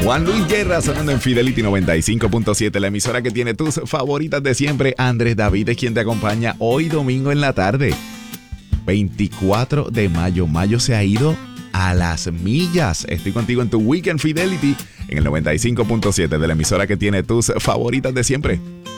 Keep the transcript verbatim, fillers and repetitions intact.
Juan Luis Guerra sonando en Fidelity noventa y cinco punto siete, la emisora que tiene tus favoritas de siempre. Andrés David es quien te acompaña hoy domingo en la tarde. veinticuatro de mayo. Mayo se ha ido a las millas. Estoy contigo en tu Weekend Fidelity en el noventa y cinco punto siete de la emisora que tiene tus favoritas de siempre.